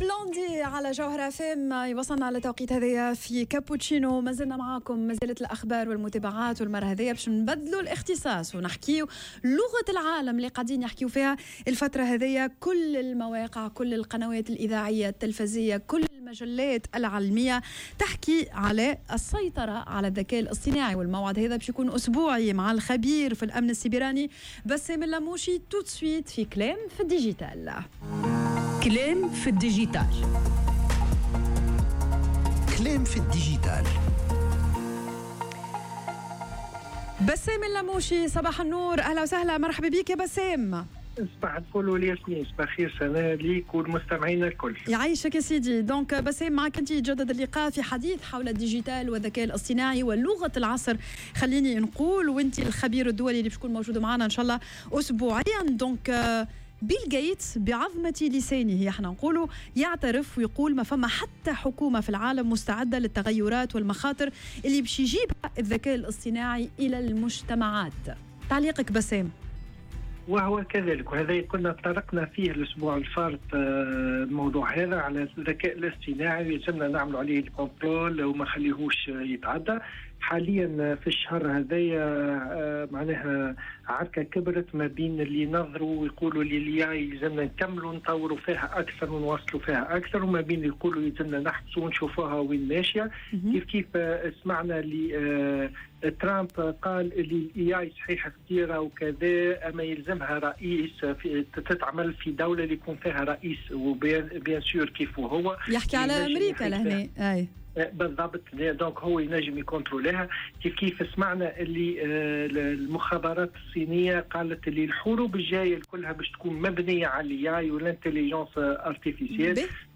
بلوندي على جوهرة فيم. وصلنا على توقيت هذايا في كابوتشينو. ما زلنا معاكم، ما زالت الأخبار والمتابعات، والمرة هذايا باش نبدلوا الاختصاص ونحكيو لغة العالم اللي قاعدين يحكيو فيها الفترة هذايا. كل المواقع، كل القنوات الإذاعية التلفزية، كل المجلات العلمية تحكي على السيطرة على الذكاء الاصطناعي. والموعد هذا باش يكون أسبوعي مع الخبير في الأمن السيبراني بسام اللاموشي. تو سويت في كلام في الديجيتال. كلام في الديجيتال. كلام في الديجيتال. بسام اللاموشي، صباح النور، أهلا وسهلا، مرحبا بك يا بسام. صباح الفل والياسمين، صباح خير سنة ليك والمستمعين الكل. يعيشك يا سيدي. دونك بسام، معك أنت يتجدد اللقاء في حديث حول الديجيتال والذكاء الاصطناعي ولغة العصر، خليني نقول، وأنت الخبير الدولي اللي بتكون موجود معنا إن شاء الله أسبوعيا. دونك بيل غيتس بعظمة لسانه احنا نقوله يعترف ويقول ما فما حتى حكومة في العالم مستعدة للتغيرات والمخاطر اللي باش يجيبها الذكاء الاصطناعي إلى المجتمعات. تعليقك بسام؟ وهو كذلك، وهذا كنا طرقنا فيه الأسبوع الفارط الموضوع هذا على الذكاء الاصطناعي، يلزمنا نعملوا عليه الكنترول وما خليهوش يتعدى. حاليا في الشهر هذايا معناها عركة كبرت ما بين اللي ينظروا ويقولوا لي يلزمنا نكملوا نطوروا فيها أكثر ونواصلوا فيها أكثر، وما بين اللي يقولوا يلزمنا نحبسوا ونشوفوها وين ماشية. كيف سمعنا اللي ترامب قال اللي AI صحيح كثيرة وكذا، أما يلزمها رئيس تتعمل في دولة اللي يكون فيها رئيس، وبيان سور كيف هو يحكي على أمريكا لهنا. أي بالضبط. دونك هو ينجم يكونتروليها. كيف سمعنا اللي المخابرات الصينية قالت اللي الحروب الجاية كلها باش تكون مبنية على الAI والانتليجنس ارتيفيسيال.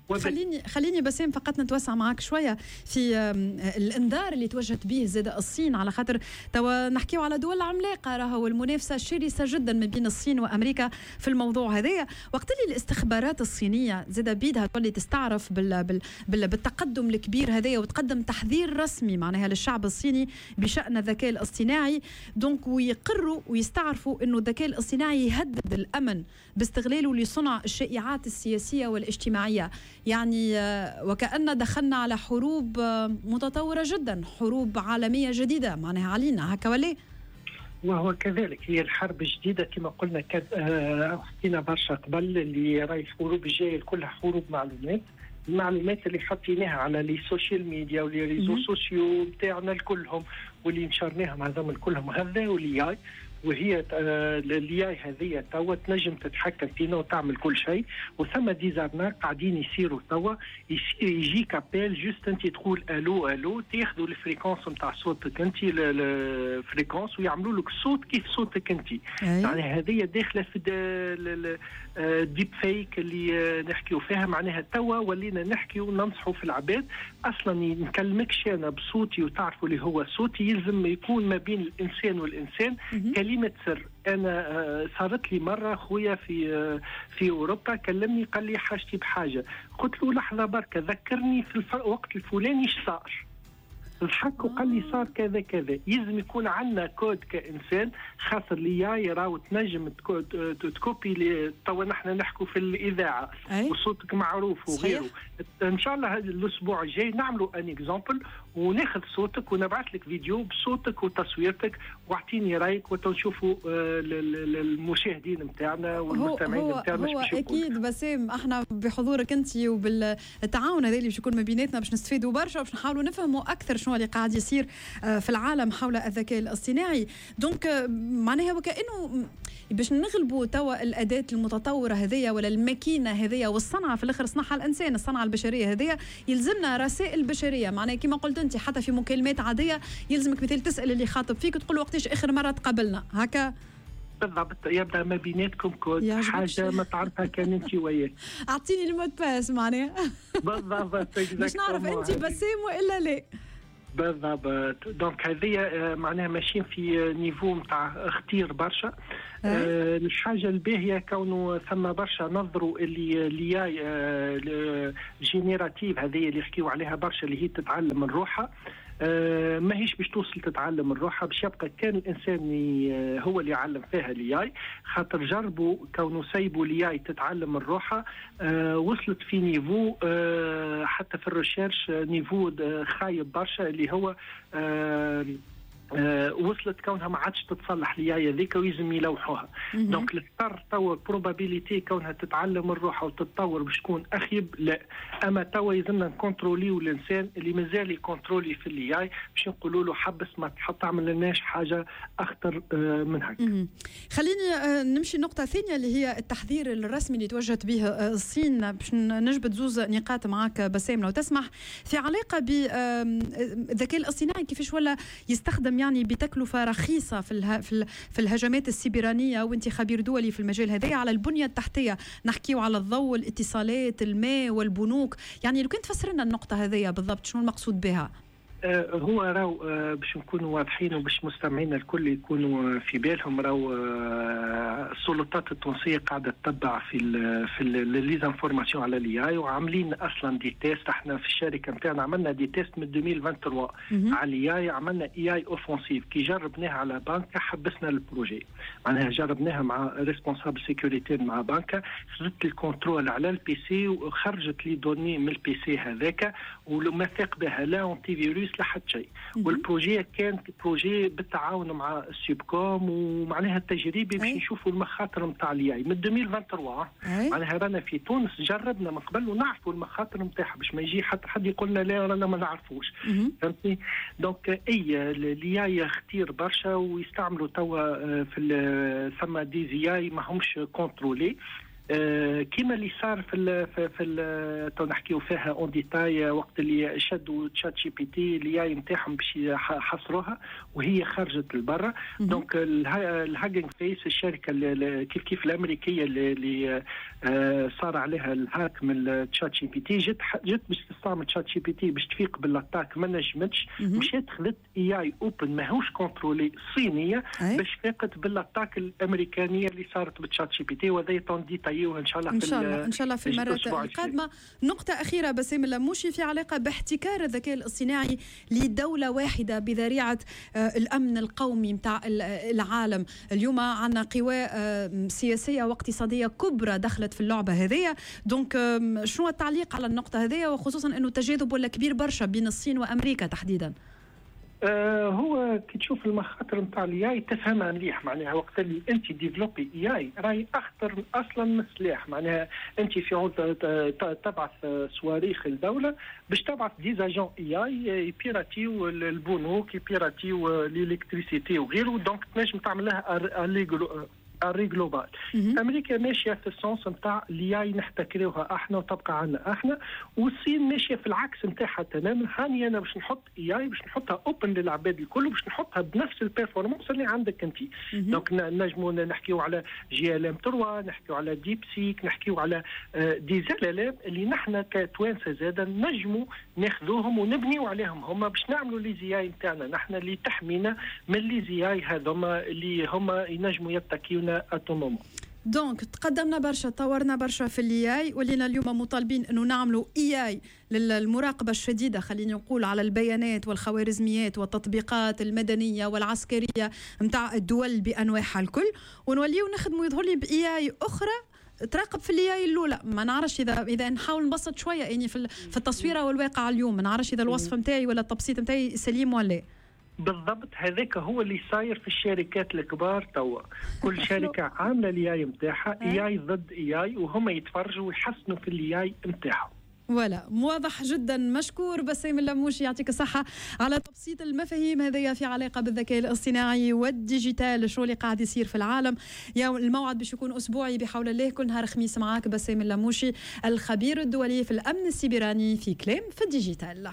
خليني بسام فقط نتوسع معك شوية في الانذار اللي توجهت به زاد الصين، على خاطر توا نحكيو على دول عملاقة راهو، والمنافسة شرسة جدا ما بين الصين وأمريكا في الموضوع هذايا. وقت اللي الاستخبارات الصينية زاد بيدها تولي تستعرف بالتقدم الكبير هذايا، وتقدم تحذير رسمي معناها للشعب الصيني بشأن الذكاء الاصطناعي. دونك ويقروا ويستعرفوا انه الذكاء الاصطناعي يهدد الأمن باستغلاله لصنع الشائعات السياسية والاجتماعية. يعني وكأن دخلنا على حروب متطورة جدا، حروب عالمية جديدة معناها علينا هكا ولا؟ وهو كذلك، هي الحرب الجديدة كما قلنا حكينا برشا قبل، اللي راهي الحروب الجاية كلها حروب معلومات. المعلومات اللي حطيناها على لي سوشيال ميديا ولي ريزو سوسيو بتاعنا الكلهم واللي نشرناهم هذوما الكلهم هذا والAI، وهي الAI هذه توا تنجم تتحكم فينا وتعمل كل شيء. وثم ديزاينر قاعدين يصيروا توا يجيك ابيل جوست انت تقول الو الو، تاخذوا الفريكونس نتاع صوتك انت، الفريكونس، ويعملوا لك صوت كيف صوتك انت. يعني هذه داخله في الديب فيك اللي نحكيو فيها. معناها توا ولينا نحكيو وننصحوا في العباد اصلا نكلمكش انا بصوتي وتعرفوا اللي هو صوتي، يلزم يكون ما بين الانسان والانسان كلمة سر. أنا صارت لي مرة خويا في أوروبا كلمني قال لي حاجتي بحاجة، قلت له لحظة بركة ذكرني في الوقت الفلاني إيش صار. الحق وقال لي صار كذا كذا. يلزم يكون عندنا كود كإنسان، خاطر لي راهو تنجم تكوبي توا نحن نحكوا في الإذاعة وصوتك معروف وغيره. إن شاء الله هذا الأسبوع الجاي نعملوا أن إكزامبل وناخذ صوتك ونبعث لك فيديو بصوتك وتصويرتك واعطيني رايك وتنشوفوا المشاهدين متاعنا والمستمعين متاعنا. هو اكيد بسام، احنا بحضورك انت وبالتعاون هذا اللي باش يكون ما بيناتنا باش نستفيدوا برشا وباش نحاولوا نفهموا اكثر شنو اللي قاعد يصير في العالم حول الذكاء الاصطناعي. دونك معناها وكانه باش نغلبوا توا الاداه المتطوره هذيا ولا الماكينه هذيا، والصنعه في الاخر صنعها الانسان، الصنعه البشريه هذيا يلزمنا رسائل بشريه. معناها كما قلت انت حتى في مكالمات عاديه يلزمك مثل تسال اللي خاطب فيك وتقول وقتاش اخر مره تقابلنا هكا. بالضبط، يبدا ما بيناتكم كود حاجه ما تعرفها كان انت وياه. اعطيني المود باس معناها. بالضبط باش نعرف انت بسام والا لا. بالضبط. دونك هذه معناها ماشيين في نيفو نتاع خطير برشا. الحاجه الباهيه كونه ثم برشا نظروا اللي جينيراتيف هذه اللي يحكيوا عليها برشا، اللي هي تتعلم من روحها. ماهيش باش توصل تتعلم من روحها، باش يبقى كان الانسان هو اللي يعلم فيها الاي، خاطر جربوا كونه سيبوا الاي تتعلم من روحها، وصلت في نيفو حتى في الريشيرش نيفو خايب برشا، اللي هو وصلت كونها ما عادش تتصلح ليايا ذيك ويلزم يلوحوها. دونك الاضطر توا بروبابيليتي كونها تتعلم من روحها وتتطور باش تكون اخيب، لا. اما توا يلزمنا نكونتروليو الانسان اللي مازال يكونترولي في الاي باش نقولوا له حبس ما تعمل لناش حاجه اخطر من هكا. خليني نمشي نقطه ثانيه اللي هي التحذير الرسمي اللي توجهت به الصين، باش نجبد زوز نقاط معك بسام لو تسمح، في علاقه بالذكاء الاصطناعي كيفاش ولا يستخدم يعني بتكلفة رخيصة في الهجمات السيبرانية، وانت خبير دولي في المجال هذا، على البنية التحتية، نحكيو على الضوء، الاتصالات، الماء والبنوك. يعني لو كنت تفسر لنا النقطة هذه بالضبط شنو المقصود بها؟ هو راو باش نكونوا واضحين وباش مستمعينا الكل يكونوا في بالهم، راو السلطات التونسيه قاعده تتبع في لي زانفورماسيون على الاي، وعاملين اصلا دي تيست. احنا في الشركه نتاعنا عملنا دي تيست من 2023 على الاي، عملنا اي اوفونسيف كي جربناها على بنكه، حبسنا البروجي، معناها جربناها مع ريسبونسابل سيكوريتي مع بنكه، خدت الكنترول على البي سي وخرجت لي دوني من البي سي هذاك، وما ثق بها لا انتي فيروس لا حتى شيء. والبروجي كان بروجي بالتعاون مع السيبكوم، ومعناها التجريبي باش نشوفوا المخاطر نتاع الاي من 2023. معناها رانا في تونس جربنا من قبل ونعرفوا المخاطر نتاعها باش ما يجي حتى حد يقول لنا لا رانا ما نعرفوش. فهمتني؟ دونك الاي خطير برشا، ويستعملوا توا في ثم دي زي ما همش كونترولي، كما اللي صار في نحكيو فيها اون ديتاي وقت اللي شدوا تشات جي بي تي الاي نتاعهم باش يحصروها وهي خرجت لبرا. دونك الهاكينج فيس، الشركه كيف الامريكيه اللي صار عليها الهاك من تشات جي بي تي، جت باش تستعمل تشات جي بي تي باش تفيق بالاتاك، ما نجمتش، مشات خذت اي اوبن ماهوش كنترولي صينيه باش فاقت بالاتاك الامريكانيه اللي صارت بتشات جي بي تي، وهذا تنديتاي ان شاء الله في المرات القادمه. نقطه اخيره بسام اللموشي في علاقه باحتكار الذكاء الاصطناعي لدوله واحده بذريعه الامن القومي نتاع العالم. اليوم عندنا قوى سياسيه واقتصاديه كبرى دخلت في اللعبه هذه، دونك شنو التعليق على النقطه هذه، وخصوصا انه تجاذب ولا كبير برشا بين الصين وامريكا تحديدا؟ هو كي تشوف المخاطر نتاع الاي تفهمها مليح، معناها وقت اللي انت ديفلوبي اي راهي اخطر اصلا من السلاح. معناها انت في عود تبعث صواريخ الدوله باش تبعث ديزاجون اي يبيراتيو البنوك، يبيراتيو الالكتريسيتي وغيره، دونك تنجم تعمل لها اري جلوبال. امريكا ماشيه في السونس نتاع الاي نحتكروها احنا وتبقى عنا احنا، والصين ماشيه في العكس نتاعها تماما. هاني انا باش نحط اي باش نحطها اوبن للعباد الكل، باش نحطها بنفس البيرفورمانس اللي عندك انت. دونك نجموا نحكيو على جي ال ام 3، نحكيو على ديب سيك، نحكيو على دي زلالات اللي نحن كتوانسه زاده نجموا ناخذوهم ونبنيو عليهم هما باش نعملوا لي زي اي نتاعنا نحن اللي تحمينا من لي زي اي هذوما اللي هما ينجموا يتكيونا اتوموم. دونك تقدمنا برشا، طورنا برشا في الاي، ولينا اليوم مطالبين انه نعملوا اي للمراقبه الشديده، خليني نقول، على البيانات والخوارزميات والتطبيقات المدنيه والعسكريه نتاع الدول بانواعها الكل، ونوليو نخدموا يظهر لي باي اخرى تراقب في الاي الاولى. ما نعرفش اذا نحاول نبسط شويه يعني في التصويره والواقع اليوم، ما نعرفش اذا الوصف نتاعي ولا التبسيط نتاعي سليم ولا. بالضبط هذاك هو اللي صاير في الشركات الكبار توا، كل شركه عامله الاي نتاعها اي ضد اي، وهم يتفرجوا ويحسنوا في الاي نتاعهم. ولا واضح جدا. مشكور بسام اللموشي، يعطيك الصحة على تبسيط المفاهيم هذه في علاقة بالذكاء الاصطناعي والديجيتال، شو اللي قاعد يصير في العالم. يوم الموعد باش يكون أسبوعي بحول الله، كل نهار خميس معاك بسام اللموشي الخبير الدولي في الأمن السيبراني في كلام في الديجيتال.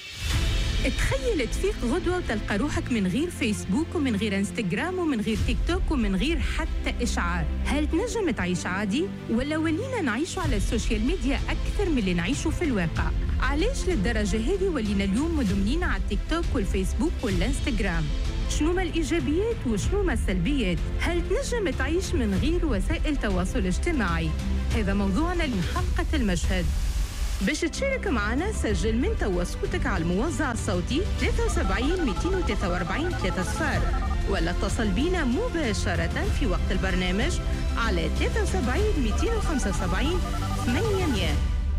تخيل تفيق غدوة وتلقى روحك من غير فيسبوك ومن غير انستغرام ومن غير تيك توك ومن غير حتى إشعار. هل تنجم تعيش عادي؟ ولا ولينا نعيشوا على السوشيال ميديا أكثر من اللي نعيشوا في الواقع؟ علاش للدرجة هذه ولينا اليوم مدمنين على التيك توك والفيسبوك والانستغرام؟ شنو ما الإيجابيات وشنو ما السلبيات؟ هل تنجم تعيش من غير وسائل تواصل اجتماعي؟ هذا موضوعنا لحلقة المشهد. باش تشارك معنا سجل من توا صوتك على الموزع الصوتي 73 243 30 ولا اتصل بينا مباشرة في وقت البرنامج على 73 275 800.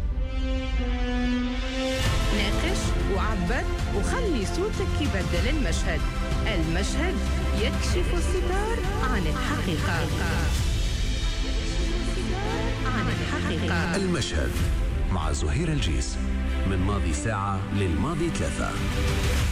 ناقش وعبر وخلي صوتك يبدل المشهد. المشهد يكشف الستار عن الحقيقة. المشهد مع زهير الجيس، من ماضي ساعة للماضي 3.